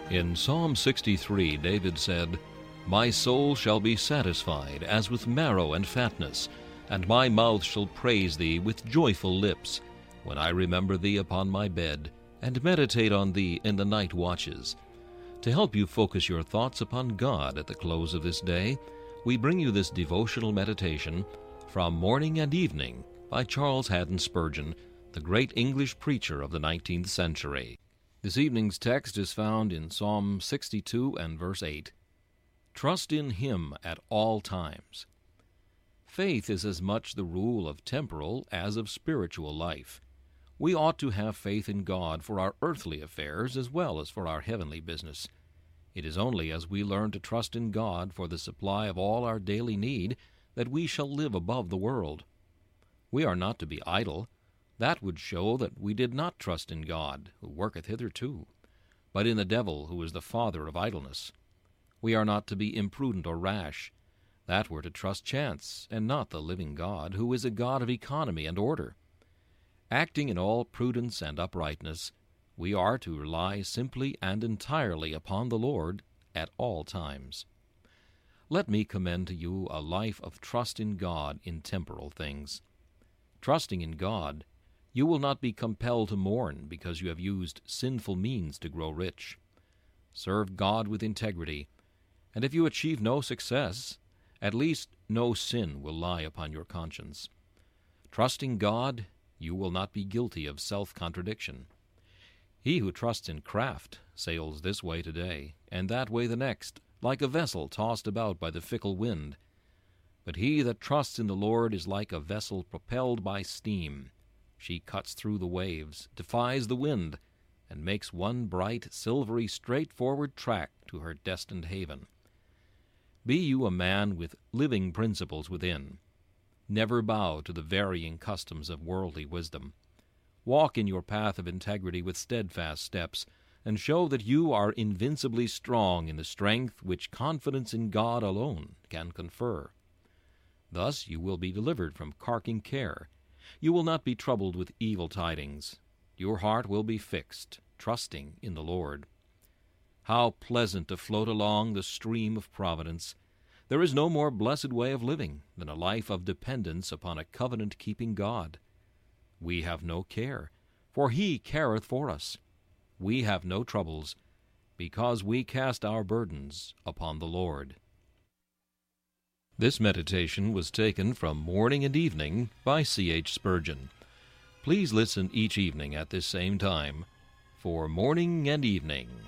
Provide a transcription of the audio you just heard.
In Psalm 63, David said, "My soul shall be satisfied as with marrow and fatness, and my mouth shall praise thee with joyful lips, when I remember thee upon my bed, and meditate on thee in the night watches." To help you focus your thoughts upon God at the close of this day, we bring you this devotional meditation from Morning and Evening by Charles Haddon Spurgeon, the great English preacher of the 19th century. This evening's text is found in Psalm 62 and verse 8. Trust in Him at all times. Faith is as much the rule of temporal as of spiritual life. We ought to have faith in God for our earthly affairs as well as for our heavenly business. It is only as we learn to trust in God for the supply of all our daily need that we shall live above the world. We are not to be idle. That would show that we did not trust in God, who worketh hitherto, but in the devil, who is the father of idleness. We are not to be imprudent or rash. That were to trust chance, and not the living God, who is a God of economy and order. Acting in all prudence and uprightness, we are to rely simply and entirely upon the Lord at all times. Let me commend to you a life of trust in God in temporal things. Trusting in God, you will not be compelled to mourn because you have used sinful means to grow rich. Serve God with integrity, and if you achieve no success, at least no sin will lie upon your conscience. Trusting God, you will not be guilty of self-contradiction. He who trusts in craft sails this way today, and that way the next, like a vessel tossed about by the fickle wind. But he that trusts in the Lord is like a vessel propelled by steam. She cuts through the waves, defies the wind, and makes one bright, silvery, straightforward track to her destined haven. Be you a man with living principles within. Never bow to the varying customs of worldly wisdom. Walk in your path of integrity with steadfast steps, and show that you are invincibly strong in the strength which confidence in God alone can confer. Thus you will be delivered from carking care. You will not be troubled with evil tidings. Your heart will be fixed, trusting in the Lord. How pleasant to float along the stream of providence! There is no more blessed way of living than a life of dependence upon a covenant-keeping God. We have no care, for He careth for us. We have no troubles, because we cast our burdens upon the Lord. This meditation was taken from Morning and Evening by C.H. Spurgeon. Please listen each evening at this same time for Morning and Evening.